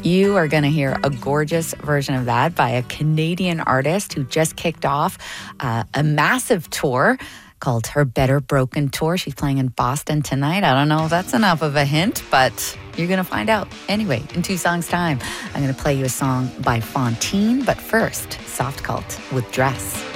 You are going to hear a gorgeous version of that by a Canadian artist who just kicked off a massive tour called her Better Broken Tour. She's playing in Boston tonight. I don't know if that's enough of a hint, but you're going to find out. Anyway, in 2 songs' time, I'm going to play you a song by Fontaine, but first, Soft Cult with Dress.